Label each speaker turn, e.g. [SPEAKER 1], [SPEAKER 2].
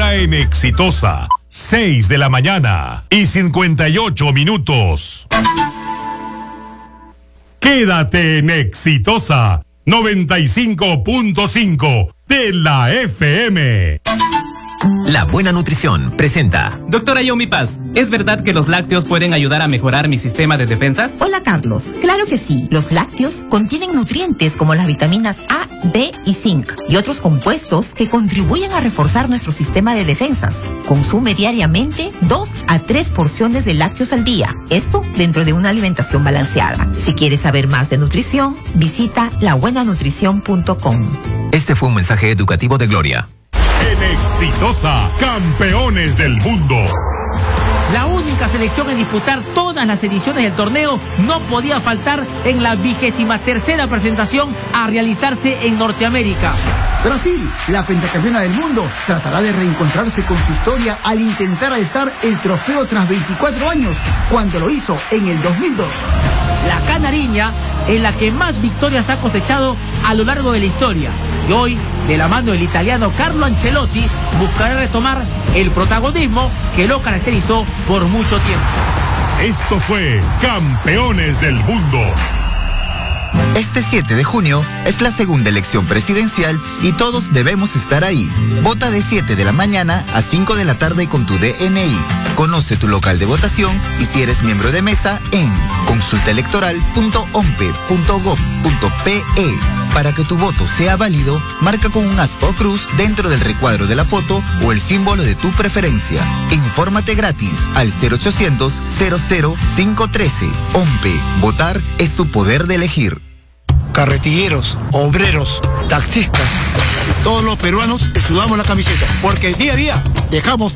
[SPEAKER 1] hora en Exitosa, 6 de la mañana y 58 minutos. Quédate en Exitosa 95.5 de la FM.
[SPEAKER 2] La buena nutrición presenta.
[SPEAKER 3] Doctora Yomi Paz, ¿es verdad que los lácteos pueden ayudar a mejorar mi sistema de defensas?
[SPEAKER 4] Hola Carlos, claro que sí. Los lácteos contienen nutrientes como las vitaminas A, D y zinc y otros compuestos que contribuyen a reforzar nuestro sistema de defensas. Consume diariamente 2 a 3 porciones de lácteos al día. Esto dentro de una alimentación balanceada. Si quieres saber más de nutrición, visita labuenanutrición.com.
[SPEAKER 2] Este fue un mensaje educativo de Gloria.
[SPEAKER 1] En Exitosa, campeones del mundo.
[SPEAKER 5] La única selección en disputar todas las ediciones del torneo no podía faltar en la 23ª presentación a realizarse en Norteamérica.
[SPEAKER 6] Brasil, la pentacampeona del mundo, tratará de reencontrarse con su historia al intentar alzar el trofeo tras 24 años, cuando lo hizo en el 2002.
[SPEAKER 5] La canariña es la que más victorias ha cosechado a lo largo de la historia. Y hoy, de la mano del italiano Carlo Ancelotti, buscará retomar el protagonismo que lo caracterizó por mucho tiempo.
[SPEAKER 1] Esto fue Campeones del Mundo.
[SPEAKER 7] Este 7 de junio es la segunda elección presidencial y todos debemos estar ahí. Vota de 7 de la mañana a 5 de la tarde con tu DNI. Conoce tu local de votación y si eres miembro de mesa en consultaelectoral.ompe.gov.pe. Para que tu voto sea válido, marca con un aspa o cruz dentro del recuadro de la foto o el símbolo de tu preferencia. Infórmate gratis al 0800 00 513. OMPE. Votar es tu poder de elegir.
[SPEAKER 8] Carretilleros, obreros, taxistas, todos los peruanos sudamos la camiseta, porque día a día dejamos